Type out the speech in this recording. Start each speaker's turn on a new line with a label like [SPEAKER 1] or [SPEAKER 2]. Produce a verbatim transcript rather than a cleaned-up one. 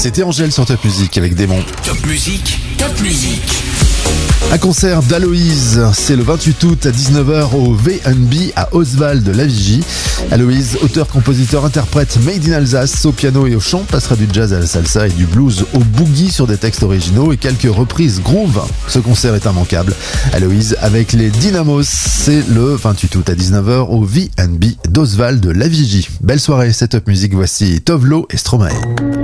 [SPEAKER 1] C'était Angèle sur Top Music avec Démon.
[SPEAKER 2] Top Music, Top Music.
[SPEAKER 1] Un concert d'Aloïse, c'est le vingt-huit août à dix-neuf heures au V and B à Oswald de la Vigie. Aloïse, auteur, compositeur, interprète made in Alsace, au piano et au chant, passera du jazz à la salsa et du blues au boogie sur des textes originaux et quelques reprises groove. Ce concert est immanquable. Aloïse avec les Dynamos, c'est le vingt-huit août à dix-neuf heures au V and B d'Oswald de la Vigie. Belle soirée, c'est Top Music, voici Tovlo et Stromae.